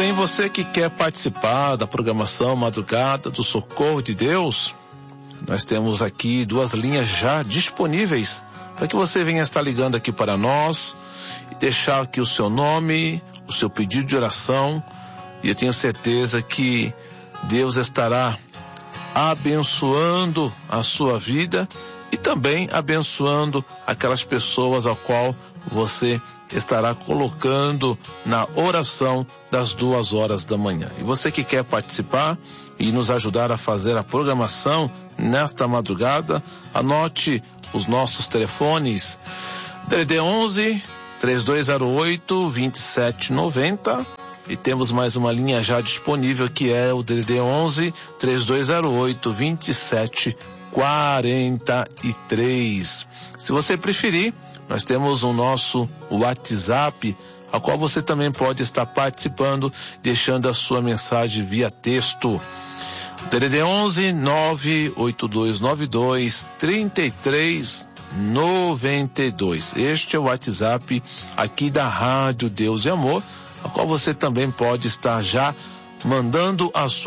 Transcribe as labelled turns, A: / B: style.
A: Também você que quer participar da programação Madrugada do Socorro de Deus, nós temos aqui 2 linhas já disponíveis para que você venha estar ligando aqui para nós e deixar aqui o seu nome, o seu pedido de oração, e eu tenho certeza que Deus estará abençoando a sua vida e também abençoando aquelas pessoas ao qual você estará colocando na oração das 2 horas da manhã. E você que quer participar e nos ajudar a fazer a programação nesta madrugada, anote os nossos telefones: DDD 11 3208 2790, e temos mais uma linha já disponível, que é o DDD 11 3208 2743. Se você preferir, nós temos o nosso WhatsApp, a qual você também pode estar participando, deixando a sua mensagem via texto. DDD 11 98292 3392. Este é o WhatsApp aqui da Rádio Deus e Amor, a qual você também pode estar já mandando a sua